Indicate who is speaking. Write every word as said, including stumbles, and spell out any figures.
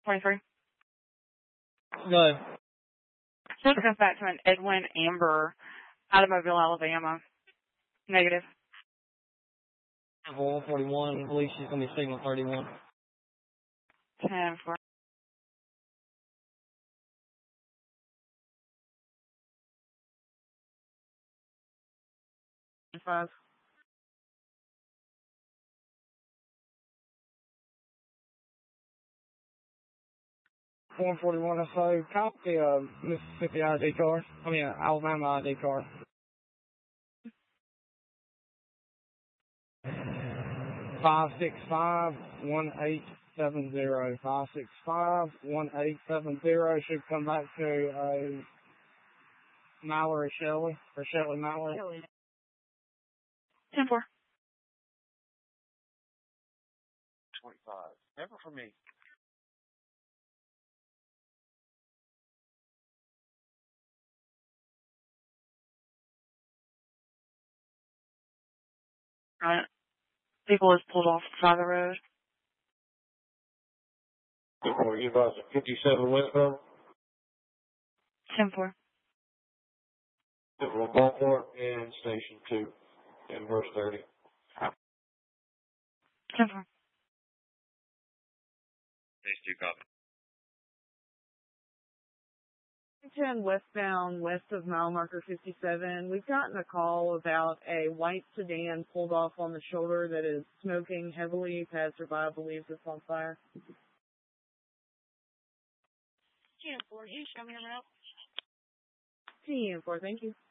Speaker 1: twenty-three.
Speaker 2: Go.
Speaker 1: So it comes back to an Edwin Amber out of Mobile, Alabama. Negative.
Speaker 2: one forty-one, I believe she's going to be signal thirty-one.
Speaker 1: ten four. Five.
Speaker 2: one forty-one, so copy uh, Mississippi I D card. I mean, uh, Alabama I D card. five six five, one eight seven zero. five six five, one eight seven zero should come back to uh, Mallory Shelley, or Shelley Mallory.
Speaker 1: ten four.
Speaker 3: twenty-five. Never for me.
Speaker 1: Right. People is pulled off the side of the road.
Speaker 3: Or you about fifty-seven westbound?
Speaker 1: ten four.
Speaker 3: From Baltimore and Station two in verse thirty.
Speaker 1: ten four.
Speaker 3: Station two copy.
Speaker 4: ten westbound, west of mile marker fifty-seven. We've gotten a call about a white sedan pulled off on the shoulder that is smoking heavily. Passerby believes it's on fire.
Speaker 1: ten four, you show me the route.
Speaker 4: ten four, thank you.